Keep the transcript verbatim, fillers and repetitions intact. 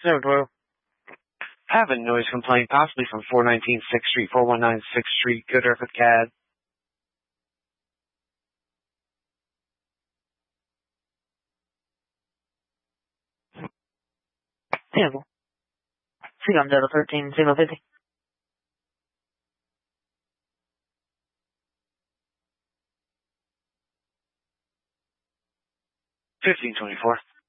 Seven twelve. Have a noise complaint, possibly from four nineteen sixth Street, four one nine sixth Street, Good Earth with C A D. Sample. C-Com Delta thirteen, signal fifty. fifteen twenty-four.